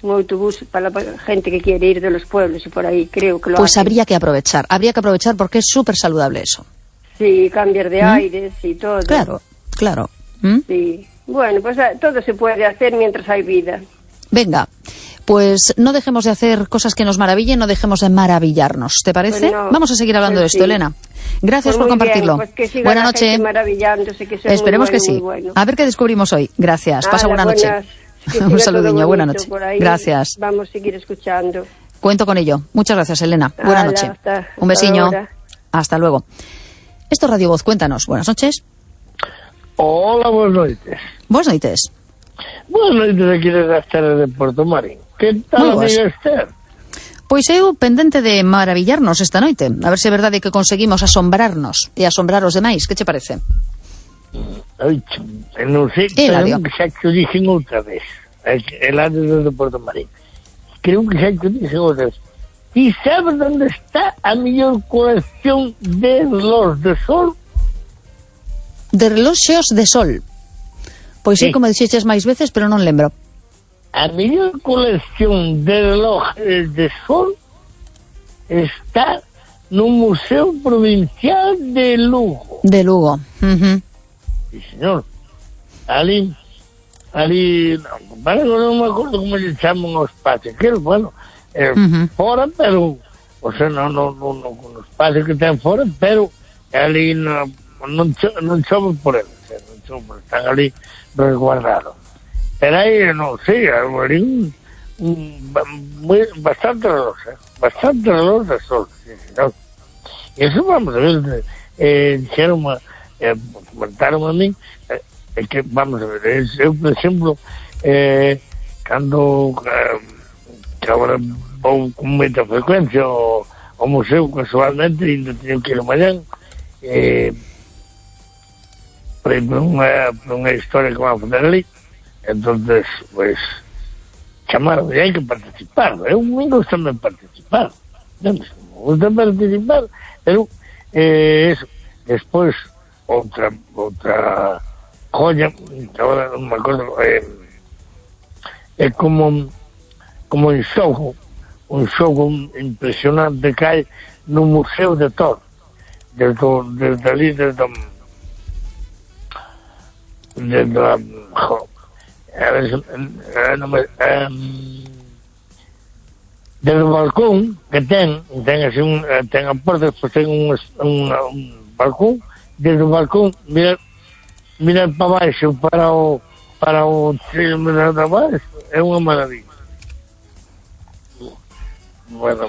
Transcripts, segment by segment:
un autobús para la gente que quiere ir de los pueblos y por ahí, creo que lo Pues hacen. habría que aprovechar porque es súper saludable eso. Sí, cambiar de aires y todo. Claro. Sí. Bueno, pues todo se puede hacer mientras hay vida. Venga, pues no dejemos de hacer cosas que nos maravillen, no dejemos de maravillarnos, ¿te parece? Pues no, Vamos a seguir hablando de esto, sí. Elena. Gracias Pues por compartirlo. Bien, pues que siga buena la noche. gente maravillándose, que sea Esperemos muy bueno, que sí. muy bueno. A ver qué descubrimos hoy. Gracias. Pasa buena noche. Un saludinho, buena noche. Gracias. Vamos a seguir escuchando. Cuento con ello. Muchas gracias, Elena. Buena noche. Un besiño. Hasta luego. Esto es Radio Voz. Cuéntanos. Buenas noches. Hola, buenas noches. Buenas noches. Buenas noches aquí desde as terras de Porto Marín. Que tal, amiga Esther? Pois eu pendente de maravillarnos esta noite. A ver se é verdade que conseguimos asombrarnos e asombrar os demais. Que che parece? Ai, non sei, creo que xa te dixen outra vez. El lado de Porto Marín. Creo que xa te dixen outra vez. E sabes onde está a mellor colección de relóns de sol? De reloxeos de sol. Pois sí, como dixeches máis veces, pero non lembro. A mellor colección de relojes de sol está no Museo Provincial de Lugo. De Lugo. Sí, señor. Ali, non me acordo como se chaman os espacios, que bueno, fora, pero, o sea, non os espacios que ten fora, pero ali non chove por eles, non chove, están ali resguardados. Pero aí, non sei, ali bastante reloj de sol, sí, señor. E iso vamos a ver, dixeron, comentaron a mí, que, vamos a ver, eu, por exemplo, cando que agora vou con moita frecuencia ao museo casualmente, ainda teño que ir mañán, por unha historia que van a fazer ali. Entonces, pues, chamaron, e hai que participar. Eu me gusta tamén participar. Me gusta participar, pero eso, despois, outra joya, que agora non me acordo, é como un xogo impresionante que hai no Museo de Tor, desde ali, desde o balcón que ten así ten a porta, despois ten un balcón, desde o balcón mira para baixo para o cimo da baixo, é unha maravilla. Bueno,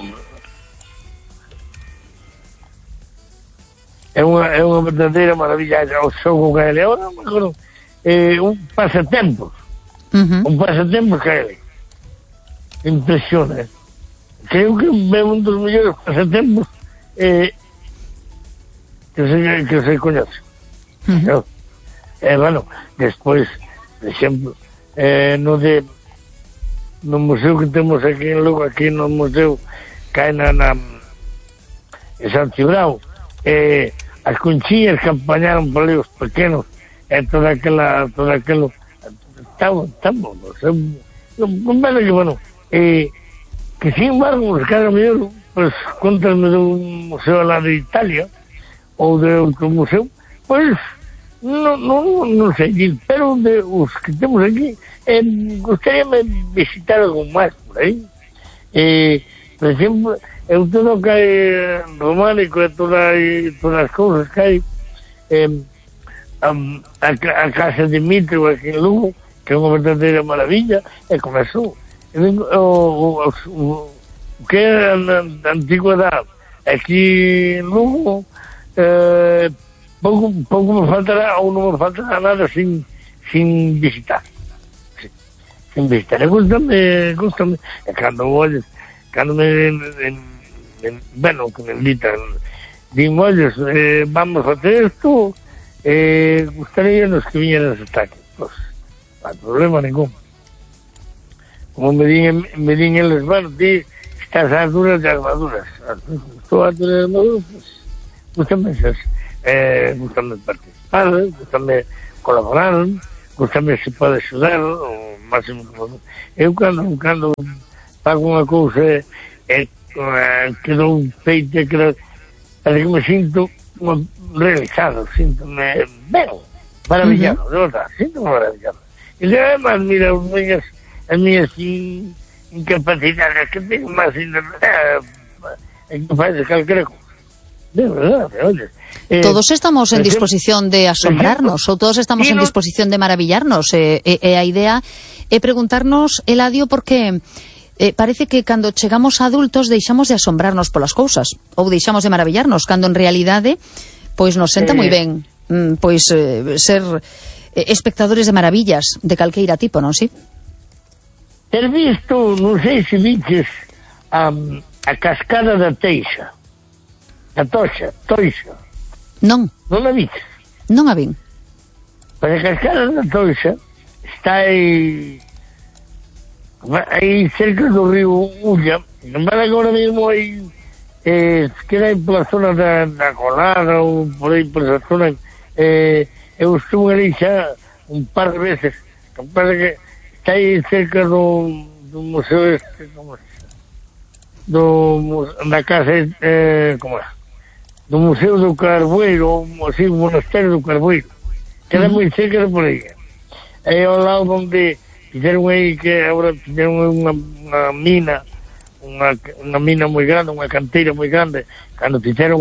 é unha verdadeira maravilla o xogo que ele agora me acordo, un pasatempos. Un pasatempos que ele impresiona. Creo que é un dos mellores pasatempos que se coñece. Bueno, despois, por exemplo, no museo que temos aquí en Lugo, aquí no museo que hai en San Cibrao, as conchiñas que apañaron por ali os pequenos, e todo aquilo estamos, bueno, que sin embargo, os caras mellor, pues, contanme dun museo lá de Italia, ou de outro museo, pues, non sei, pero de os que temos aquí, gustaríame visitar algo máis por aí. Por exemplo, todo o que hai románico e todas as cousas que hai, a casa de Mitro aquí en Lugo, que é unha verdadeira maravilla, e comezou o que é a antigüedade aquí en Lugo, pouco me faltará, ou non me faltará nada sin visitar, sin visitar. E gustame, e cando bueno, que me invitan, digo, olles, vamos a hacer esto, gustaría nos que viñeran hasta aquí. Pues, no hay problema ningún. Como me din eles, bueno, ti estás a alturas de armaduras. Estou a alturas de armaduras, pues, gustame participar, gustame colaborar, gustame se pode axudar, máximo que podo. Eu cando fago unha cousa quedou feita, parece que me sinto realizado, sinto-me ben, maravillado, de verdad, sinto-me maravillado. E además, mira, as miñas incapacidades que tengo máis que faz calquera cousa. De verdad, oye. Todos estamos en disposición de asombrarnos, ou todos estamos en disposición de maravillarnos. A idea é preguntarnos, Eladio, porque parece que cando chegamos a adultos deixamos de asombrarnos polas cousas, ou deixamos de maravillarnos, cando en realidade pois nos senta moi ben ser espectadores de maravillas de calqueira tipo, non si? Ter visto, non sei se viches a cascada da Teixa, da Toixa. Non. Non a viches? Non a vin. Pois a cascada da Toixa está aí cerca do río Ulla, embora agora mesmo aí queda aí pola zona da Colada ou por aí por esa zona. Eu estuve ali xa un par de veces, que está aí cerca do museo da casa do Museo do Carboeiro, ou así, o Monasterio do Carboeiro, queda moi cerca de por aí. É ao lado onde fixeron aí, que agora fixeron unha mina, unha mina moi grande, unha canteira moi grande, cando fixeron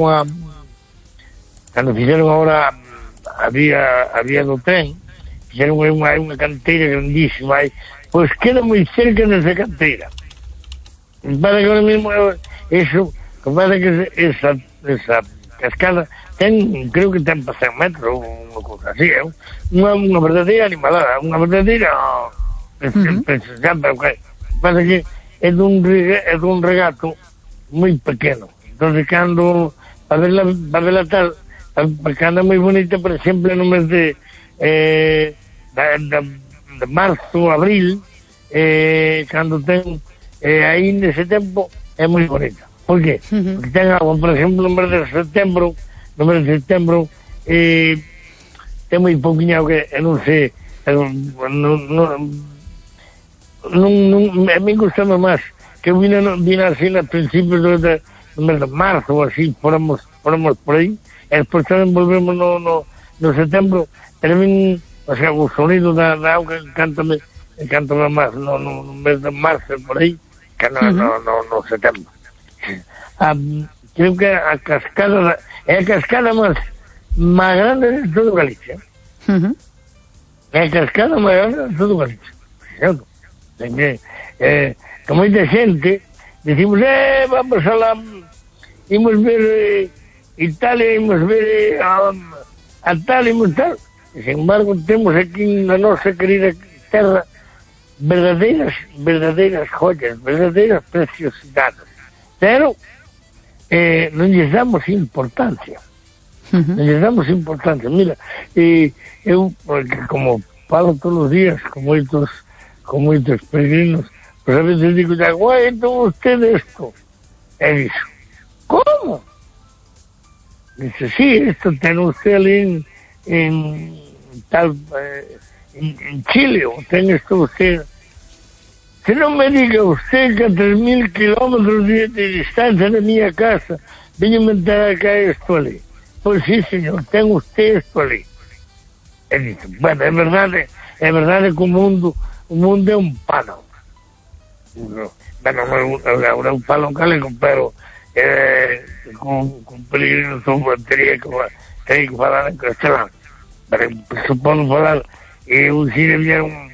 agora a vía do tren, fixeron unha canteira grandísima aí, pois queda moi cerca desa canteira. Para que ahora mismo eso, para que esa cascada creo que ten para 100 metros ou unha cousa así, unha verdadeira animalada, unha verdadeira pero que pasa que é dun regato moi pequeno, entonces cando para verla tal, porque anda moi bonita, por exemplo, no mes de marzo, abril, cando ten aí nese tempo é moi bonita. Por qué? Porque ten agua, por exemplo, no mes de setembro ten moi pouquinho que non sei, a mí gustame máis que vina así a principios do mes de marzo ou así, fóramos por aí, e despois tamén volvemos no setembro, pero a mí, o sea, o sonido da auga encántame máis no mes de marzo por aí que no setembro. Creo que a cascada é a cascada máis grande de todo Galicia. É a cascada máis grande de todo Galicia, certo? Que moita xente decimos, vamos a la imos ver Italia, imos ver a tal, imos tal, e sin embargo temos aquí na nosa querida terra verdadeiras joyas, verdadeiras preciosidades, pero non lles damos importancia. Non lles damos importancia. Mira, eu, porque como falo todos os días con moitos peregrinos, pues a veces digo, guai, entón usted esto. E dixo, como? Dice, sí, esto ten usted ali en Chile, o ten esto usted. Que non me diga usted que a 3.000 kilómetros de distancia de miña casa veño inventar acá esto ali. Pois sí, señor, ten usted esto ali. E dice, bueno, é verdade que o mundo é un pano. Bueno, agora un pano galego, pero con peregrinos teria que falar en castelán. Pero supono falar, un cine vieron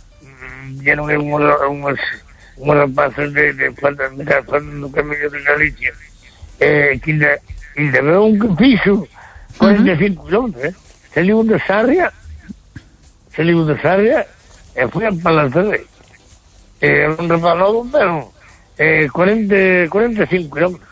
unhas rapazas de no camiño de Galicia, que ainda veo un que fixo 45 kilómetros, saliu de Sarria e foi a Palas de Rei. Un rapaz novo, pero 45 kilómetros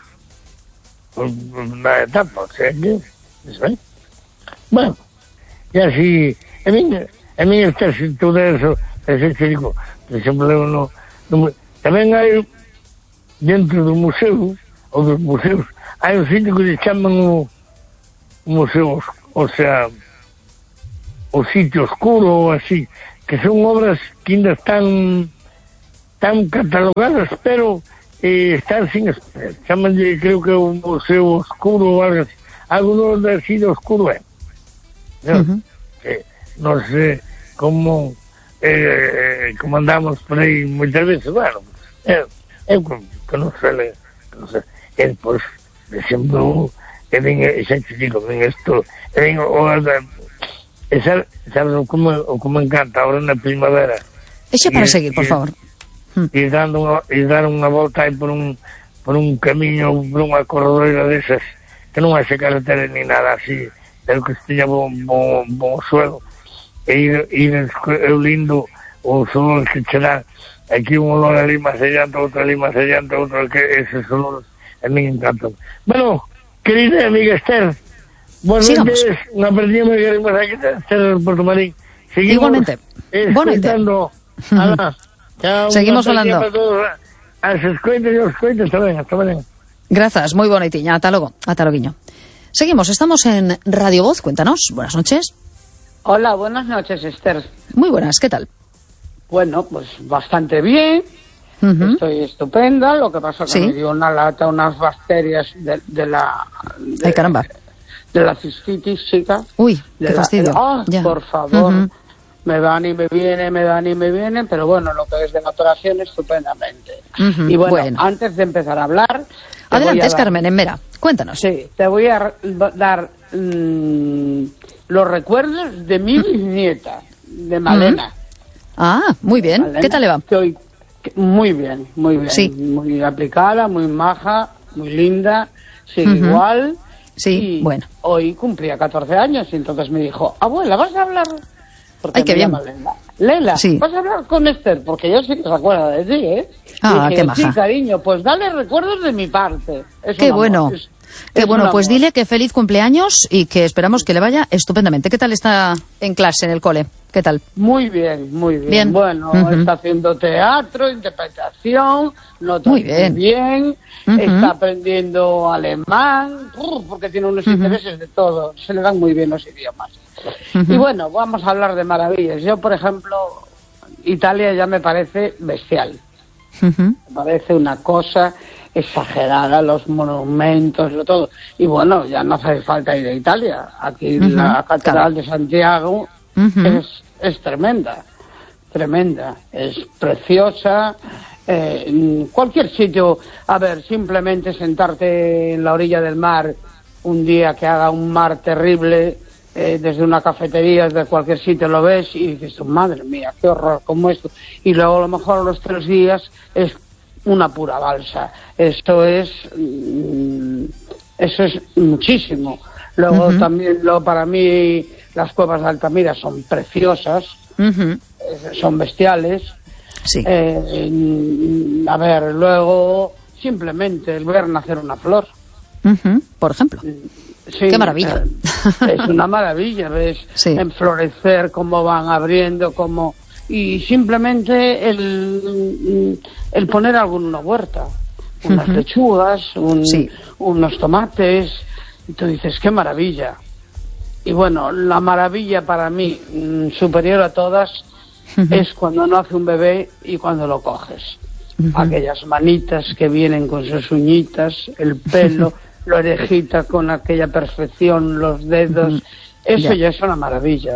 na etapa, o sea que bueno, e así a mí está todo eso. Ese que digo, por exemplo, tamén hai dentro do museo, ou dos museos, hai un sitio que se chaman o museo, o sea, o sitio oscuro ou así, que son obras que ainda están catalogadas, pero están sin exponer. Chámanlle, creo que un museo oscuro ou algo así. Algo de así de oscuro é. Non sei como andamos por aí moitas veces. Bueno, eu que non sei, pois, de exemplo, xa te digo, sabes como me encanta ahora na primavera. Exa para seguir, por favor. Ir dar unha volta aí por un camiño, por unha corredoira desas, que non hai carretera ni nada así, pero que esteña bon suelo, e ir lindo o olor que che dá, aquí un olor ali máis allante, outro ali máis allante, outro, que eses olores a mí encantan. Bueno, querida amiga Esther, buenas noches, unha perdida moi queremos aquí, Esther Porto Marín. Seguimos. Igualmente. Escoitando. Chao, seguimos falando. As escoitas e os coitas tamén, hasta mañana. Grazas, moi bonitiña, ata logo, ata loguiño. Seguimos, estamos en Radio Voz, cuéntanos, buenas noches. Hola, buenas noches, Esther. Muy buenas, ¿qué tal? Bueno, pues bastante bien, estoy estupenda, lo que pasa que me dio una lata, unas bacterias de la... Ay, caramba. De la cistitis, chica. Uy, qué fastidio. Por favor. Me van y me vienen, pero bueno, lo que es de la operación, estupendamente. Y bueno, antes de empezar a hablar... Adelante, es Carmen, en Mera, cuéntanos. Sí, te voy a dar los recuerdos de mi bisnieta, de Malena. Ah, muy bien. Malena, ¿qué tal le va? Muy bien. Sí. Muy aplicada, muy maja, muy linda, sigue igual. Sí, y bueno. Hoy cumplía 14 años y entonces me dijo, abuela, ¿vas a hablar? Porque ay, qué bien. Lela, vas a hablar con Esther, porque yo sí que se acuerda de ti, ¿eh? Ah, dije, qué maja. Sí, cariño, pues dale recuerdos de mi parte. Qué bueno. Qué bueno, pues dile que feliz cumpleaños y que esperamos que le vaya estupendamente. ¿Qué tal está en clase, en el cole? ¿Qué tal? Muy bien. Bueno, está haciendo teatro, interpretación, nota muy bien. Está aprendiendo alemán, porque tiene unos intereses de todo. Se le dan muy bien los idiomas. Y bueno, vamos a hablar de maravillas. Yo, por ejemplo, Italia ya me parece bestial. Me parece una cosa exagerada, los monumentos, lo todo. Y bueno, ya no hace falta ir a Italia. Aquí la Catedral de Santiago es tremenda, es preciosa. Cualquier sitio, a ver, simplemente sentarte en la orilla del mar un día que haga un mar terrible, desde una cafetería, desde cualquier sitio lo ves y dices, madre mía, qué horror, como esto. Y luego a lo mejor a los 3 días es una pura balsa. Eso es muchísimo. Luego también, para mí, las cuevas de Altamira son preciosas, son bestiales. Sí. A ver, luego simplemente el ver nacer una flor. Por ejemplo. Sí, qué maravilla. Es una maravilla, ves enflorecer, cómo van abriendo, y simplemente el poner algo en una huerta, unas lechugas, unos tomates, y tú dices, qué maravilla. Y bueno, la maravilla para mí, superior a todas, es cuando nace un bebé y cuando lo coges. Aquellas manitas que vienen con sus uñitas, el pelo, la orejita con aquella perfección, los dedos, eso ya es una maravilla.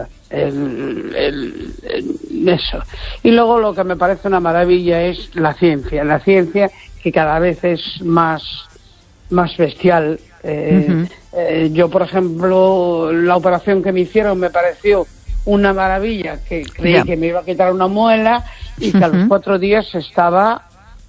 Eso. Y luego lo que me parece una maravilla es la ciencia que cada vez es más bestial. Yo, por ejemplo, la operación que me hicieron me pareció una maravilla, que creí que me iba a quitar una muela y que a los 4 días estaba...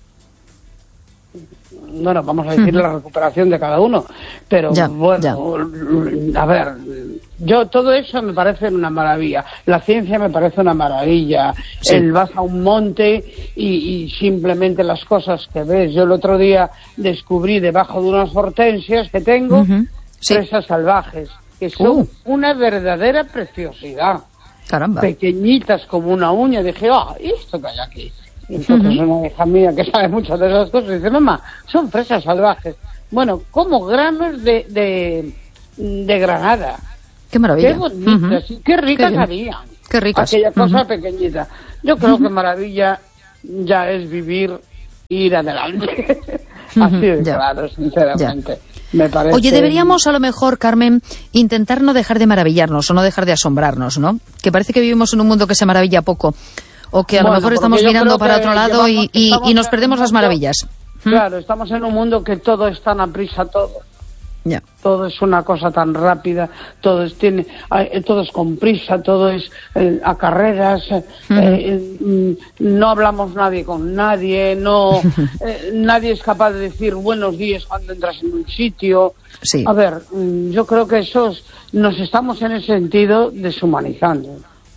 Bueno, vamos a decir la recuperación de cada uno, pero a ver, yo todo eso me parece una maravilla, la ciencia me parece una maravilla, vas a un monte y simplemente las cosas que ves. Yo el otro día descubrí debajo de unas hortensias que tengo fresas salvajes, que son una verdadera preciosidad. Caramba. Pequeñitas como una uña, dije, ¿esto que hay aquí? Entonces una hija mía que sabe mucho de esas cosas dice, mamá, son fresas salvajes. Bueno, como granos de granada. Qué maravilla. Qué bonitas y qué ricas habían. Qué ricas. Aquella cosa pequeñita. Yo creo que maravilla ya es vivir e ir adelante. Así de claro, sinceramente. Me parece... Oye, deberíamos a lo mejor, Carmen, intentar no dejar de maravillarnos o no dejar de asombrarnos, ¿no? Que parece que vivimos en un mundo que se maravilla poco, o que a lo mejor estamos mirando para otro lado y nos perdemos las maravillas. Claro, estamos en un mundo que todo es tan aprisa, todo. Ya. Todo es una cosa tan rápida, todo es con prisa, todo es a carreras, no hablamos nadie con nadie, no nadie es capaz de decir buenos días cuando entras en un sitio. Sí. A ver, yo creo que nos estamos en ese sentido deshumanizando.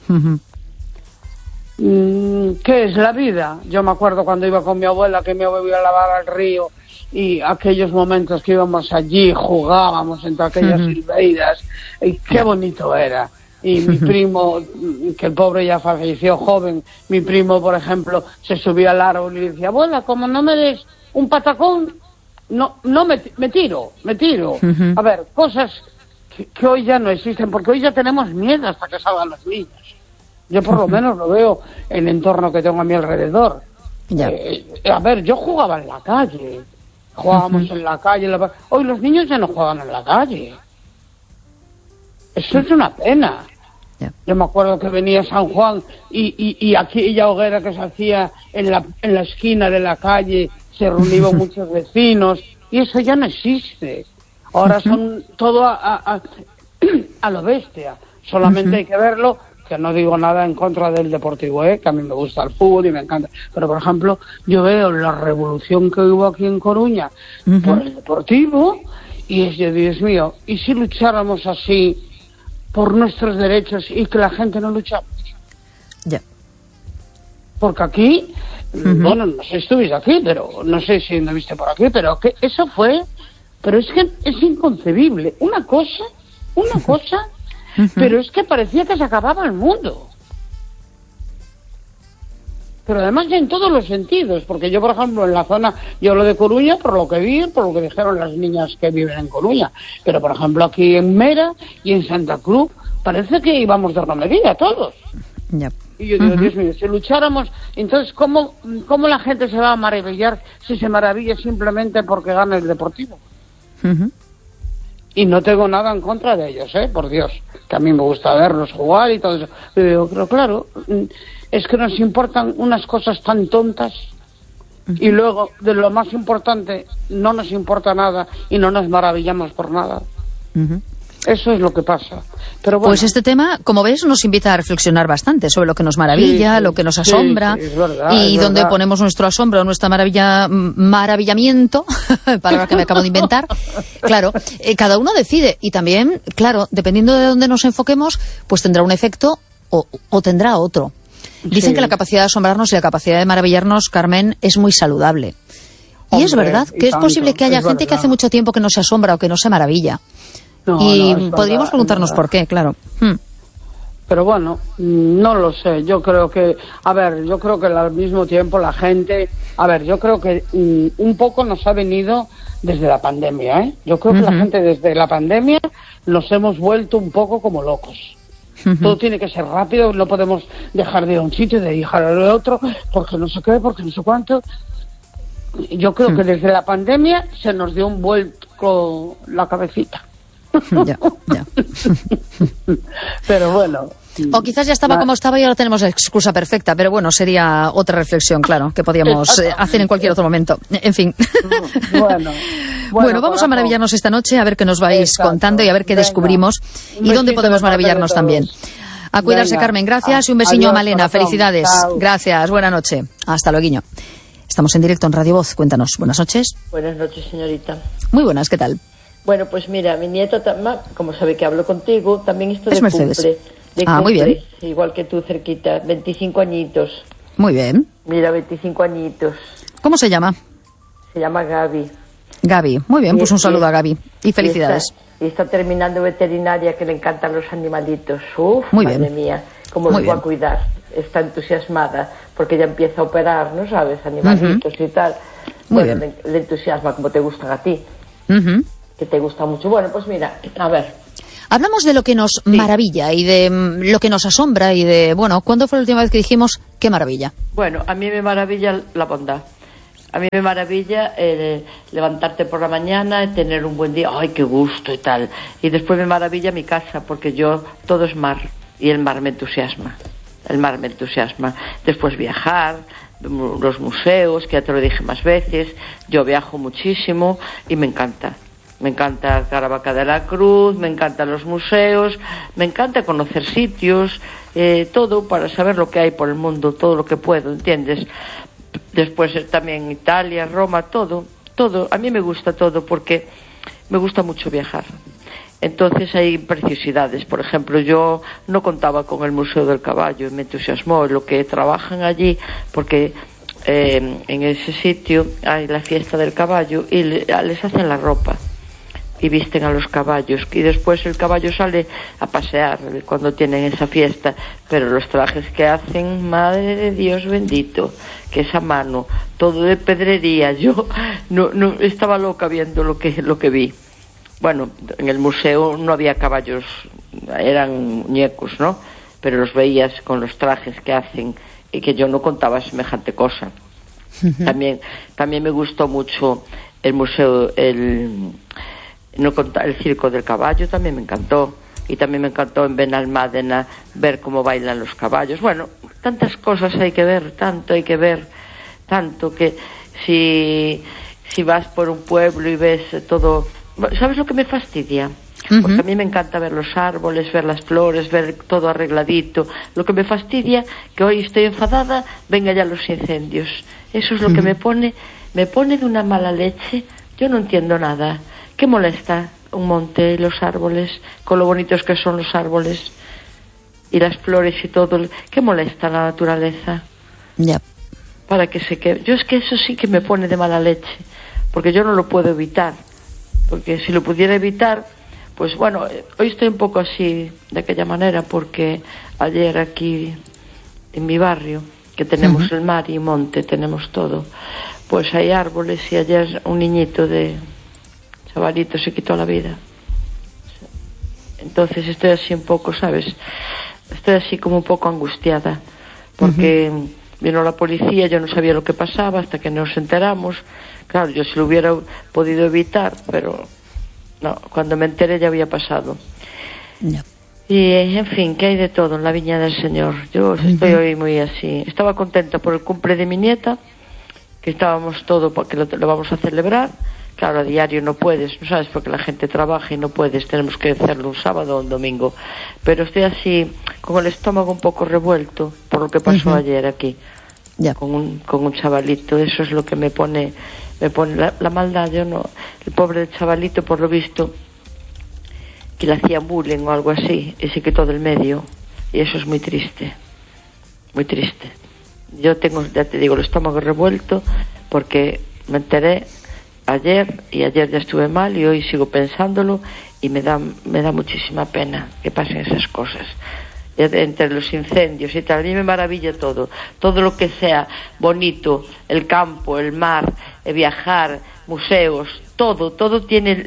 ¿Qué es la vida? Yo me acuerdo cuando iba con mi abuela, que mi abuela iba a lavar al río, y aquellos momentos que íbamos allí, jugábamos entre aquellas silveiras, y qué bonito era. Y mi primo, que el pobre ya falleció joven, mi primo, por ejemplo, se subía al árbol y decía, abuela, como no me des un patacón, no me tiro. A ver, cosas que hoy ya no existen, porque hoy ya tenemos miedo hasta que salgan los niños. Yo por lo menos lo veo en el entorno que tengo a mi alrededor. A ver, yo jugaba en la calle. Jugábamos en la calle. Hoy los niños ya no juegan en la calle. Eso es una pena. Yo me acuerdo que venía San Juan y aquella hoguera que se hacía en la esquina de la calle, se reunían muchos vecinos, y eso ya no existe. Ahora son todo a lo bestia. Solamente hay que verlo, que no digo nada en contra del Deportivo, que a mí me gusta el fútbol y me encanta, pero por ejemplo yo veo la revolución que hubo aquí en Coruña por el Deportivo, y es de Dios mío, ¿y si lucháramos así por nuestros derechos y que la gente no luchara? Porque aquí, bueno, no sé si estuviste aquí, pero no sé si no viste por aquí, pero que eso fue, pero es que es inconcebible, una cosa, pero es que parecía que se acababa el mundo. Pero además en todos los sentidos, porque yo, por ejemplo, en la zona, yo hablo de Coruña por lo que vi, por lo que dijeron las niñas que viven en Coruña, pero por ejemplo aquí en Mera y en Santa Cruz, parece que íbamos de romería todos. Y yo digo, Dios mío, si lucháramos, entonces ¿cómo la gente se va a maravillar si se maravilla simplemente porque gana el Deportivo? Y no tengo nada en contra de ellos, por Dios, que a mí me gusta verlos jugar y todo eso. Pero claro, es que nos importan unas cosas tan tontas, y luego, de lo más importante, no nos importa nada y no nos maravillamos por nada. Eso es lo que pasa. Pero bueno. Pues este tema, como ves, nos invita a reflexionar bastante sobre lo que nos maravilla, lo que nos asombra, es verdad, y dónde ponemos nuestro asombro, nuestra maravillamiento, palabra que me acabo de inventar. Claro, cada uno decide, y también, claro, dependiendo de dónde nos enfoquemos, pues tendrá un efecto o tendrá otro. Dicen que la capacidad de asombrarnos y la capacidad de maravillarnos, Carmen, es muy saludable. Y es verdad que es posible que haya gente que hace mucho tiempo que no se asombra o que no se maravilla. Podríamos preguntarnos por qué, claro. Pero bueno, no lo sé. Yo creo que, al mismo tiempo la gente, yo creo que un poco nos ha venido desde la pandemia, Yo creo que la gente desde la pandemia nos hemos vuelto un poco como locos. Todo tiene que ser rápido, no podemos dejar de ir a un sitio, de ir al otro, porque no sé qué, porque no sé cuánto. Yo creo que desde la pandemia se nos dio un vuelco la cabecita. Pero bueno. O quizás ya estaba como estaba y ahora tenemos la excusa perfecta, pero bueno, sería otra reflexión, claro, que podíamos hacer en cualquier otro momento. En fin. Bueno, vamos a maravillarnos esta noche, a ver qué nos vais contando y a ver qué descubrimos y dónde podemos maravillarnos también. A cuidarse, Carmen, gracias, y un besiño a Malena, felicidades. Gracias, buena noche. Hasta luego. Estamos en directo en Radio Voz, cuéntanos. Buenas noches. Buenas noches, señorita. Muy buenas, ¿qué tal? Bueno, pues mira, mi nieta, como sabe que hablo contigo, también esto de Mercedes. cumple, muy bien. Igual que tú, cerquita, 25 añitos. Muy bien. Mira, 25 añitos. ¿Cómo se llama? Se llama Gaby. Gaby, muy bien, pues un saludo a Gaby y felicidades. Y está terminando veterinaria, que le encantan los animalitos. Muy madre bien. Mía, cómo los va a cuidar. Está entusiasmada porque ya empieza a operar, ¿no sabes? Animalitos y tal. Muy bueno, bien. le entusiasma como te gustan a ti. Que te gusta mucho. Bueno, pues mira, a ver. Hablamos de lo que nos maravilla y de lo que nos asombra y de, bueno, ¿cuándo fue la última vez que dijimos qué maravilla? Bueno, a mí me maravilla la bondad. A mí me maravilla levantarte por la mañana y tener un buen día, ¡ay, qué gusto! Y tal. Y después me maravilla mi casa, porque todo es mar, y el mar me entusiasma. El mar me entusiasma. Después viajar, los museos, que ya te lo dije más veces, yo viajo muchísimo y me encanta. Me encanta Caravaca de la Cruz, me encantan los museos, me encanta conocer sitios, todo para saber lo que hay por el mundo, todo lo que puedo, ¿entiendes? Después también Italia, Roma, todo. A mí me gusta todo porque me gusta mucho viajar. Entonces hay preciosidades. Por ejemplo, yo no contaba con el Museo del Caballo y me entusiasmó lo que trabajan allí, porque en ese sitio hay la fiesta del caballo y les hacen la ropa y visten a los caballos, y después el caballo sale a pasear cuando tienen esa fiesta, pero los trajes que hacen, madre de Dios bendito, que es a mano, todo de pedrería. Yo no estaba loca viendo lo que vi. Bueno, en el museo no había caballos, eran muñecos, ¿no? Pero los veías con los trajes que hacen, y que yo no contaba semejante cosa. También me gustó mucho el museo, el Circo del Caballo también me encantó, y también me encantó en Benalmádena ver cómo bailan los caballos. Bueno, tantas cosas hay que ver, tanto que si vas por un pueblo y ves todo, ¿sabes lo que me fastidia? Porque a mí me encanta ver los árboles, ver las flores, ver todo arregladito. Lo que me fastidia, que hoy estoy enfadada, venga ya los incendios. Eso es lo que me pone de una mala leche. Yo no entiendo nada. ¿Qué molesta un monte y los árboles, con lo bonitos que son los árboles y las flores y todo? ¿Qué molesta la naturaleza? Ya. Para que se quede. Yo es que eso sí que me pone de mala leche, porque yo no lo puedo evitar. Porque si lo pudiera evitar, pues bueno, hoy estoy un poco así, de aquella manera, porque ayer aquí en mi barrio, que tenemos el mar y monte, tenemos todo, pues hay árboles, y ayer un niñito de chavalito se quitó la vida. Entonces estoy así un poco, ¿sabes? Estoy así como un poco angustiada, porque vino la policía, yo no sabía lo que pasaba hasta que nos enteramos. Claro, yo si lo hubiera podido evitar, pero no, cuando me enteré ya había pasado. No. Y en fin, que hay de todo en la viña del Señor. Yo estoy hoy muy así. Estaba contenta por el cumple de mi nieta, que estábamos todo porque lo vamos a celebrar. Claro, a diario no puedes, no sabes, porque la gente trabaja y no puedes, tenemos que hacerlo un sábado o un domingo. Pero estoy así, con el estómago un poco revuelto por lo que pasó ayer aquí, con un chavalito. Eso es lo que me pone la maldad. Yo no, el pobre chavalito, por lo visto, que le hacían bullying o algo así, y se quitó del medio, y eso es muy triste, muy triste. Yo tengo, ya te digo, el estómago revuelto porque me enteré ayer, y ayer ya estuve mal, y hoy sigo pensándolo, y me da muchísima pena que pasen esas cosas. Entre los incendios y tal, a mí me maravilla todo lo que sea bonito, el campo, el mar, viajar, museos, todo tiene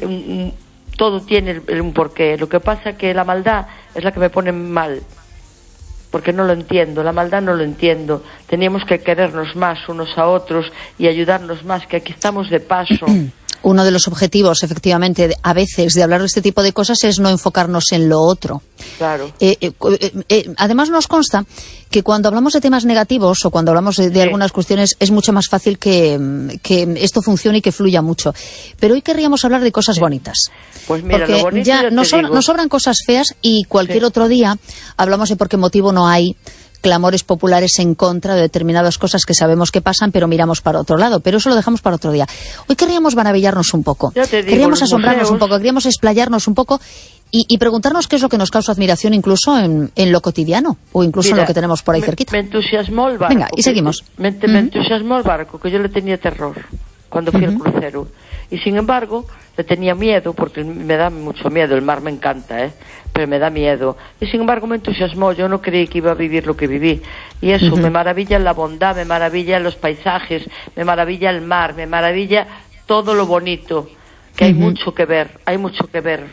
un porqué. Lo que pasa es que la maldad es la que me pone mal, porque no lo entiendo, la maldad no lo entiendo. Teníamos que querernos más unos a otros y ayudarnos más, que aquí estamos de paso. Uno de los objetivos, efectivamente, a veces de hablar de este tipo de cosas es no enfocarnos en lo otro. Claro. Además nos consta que cuando hablamos de temas negativos o cuando hablamos de algunas cuestiones es mucho más fácil que esto funcione y que fluya mucho. Pero hoy querríamos hablar de cosas bonitas. Pues mira, porque lo bonito ya nos sobran cosas feas, y cualquier otro día hablamos de por qué motivo no hay clamores populares en contra de determinadas cosas que sabemos que pasan, pero miramos para otro lado. Pero eso lo dejamos para otro día. Hoy querríamos maravillarnos un poco. Queríamos asombrarnos un poco, queríamos explayarnos un poco y preguntarnos qué es lo que nos causa admiración incluso en lo cotidiano, o incluso en lo que tenemos por ahí cerquita. Me entusiasmó el barco. Venga, y seguimos. Me entusiasmó el barco, que yo le tenía terror cuando fui al crucero. Y sin embargo, le tenía miedo, porque me da mucho miedo. El mar me encanta, pero me da miedo. Y sin embargo me entusiasmó. Yo no creí que iba a vivir lo que viví. Y eso, me maravilla la bondad, me maravilla los paisajes, me maravilla el mar, me maravilla todo lo bonito, que hay mucho que ver,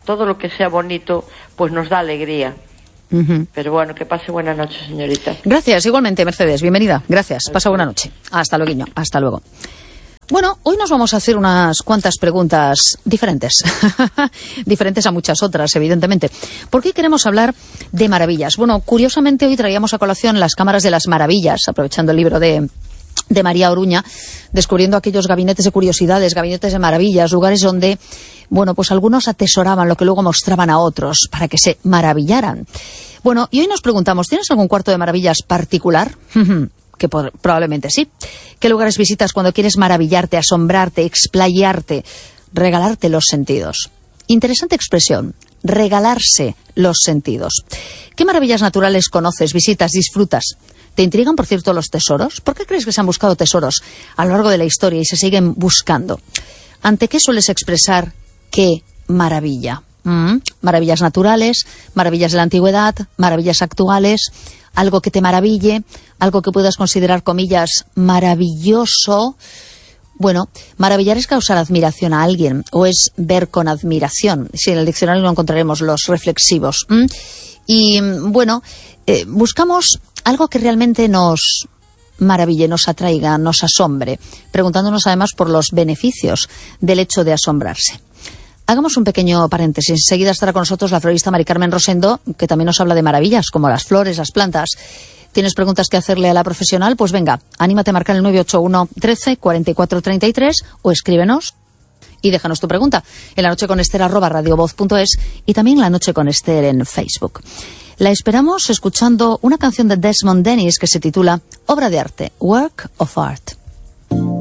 todo lo que sea bonito, pues nos da alegría. Pero bueno, que pase buena noche, señorita. Gracias, igualmente, Mercedes, bienvenida. Gracias, pasa buena noche. Hasta luego, hasta luego. Bueno, hoy nos vamos a hacer unas cuantas preguntas diferentes, diferentes a muchas otras, evidentemente. ¿Por qué queremos hablar de maravillas? Bueno, curiosamente hoy traíamos a colación las cámaras de las maravillas, aprovechando el libro de María Oruña, descubriendo aquellos gabinetes de curiosidades, gabinetes de maravillas, lugares donde, bueno, pues algunos atesoraban lo que luego mostraban a otros para que se maravillaran. Bueno, y hoy nos preguntamos, ¿tienes algún cuarto de maravillas particular? Que probablemente sí. ¿Qué lugares visitas cuando quieres maravillarte, asombrarte, explayarte, regalarte los sentidos? Interesante expresión, regalarse los sentidos. ¿Qué maravillas naturales conoces, visitas, disfrutas? ¿Te intrigan, por cierto, los tesoros? ¿Por qué crees que se han buscado tesoros a lo largo de la historia y se siguen buscando? ¿Ante qué sueles expresar qué maravilla? Maravillas naturales, maravillas de la antigüedad, maravillas actuales, algo que te maraville, algo que puedas considerar, comillas, maravilloso. Bueno, maravillar es causar admiración a alguien, o es ver con admiración. Sí, en el diccionario no encontraremos los reflexivos. Y bueno, buscamos algo que realmente nos maraville, nos atraiga, nos asombre, preguntándonos además por los beneficios del hecho de asombrarse. Hagamos un pequeño paréntesis. Enseguida estará con nosotros la florista Mari Carmen Rosendo, que también nos habla de maravillas, como las flores, las plantas. ¿Tienes preguntas que hacerle a la profesional? Pues venga, anímate a marcar el 981 13 44 33 o escríbenos y déjanos tu pregunta en lanocheconester@radiovoz.es y también La Noche con Ester en Facebook. La esperamos escuchando una canción de Desmond Dennis que se titula Obra de arte, Work of Art.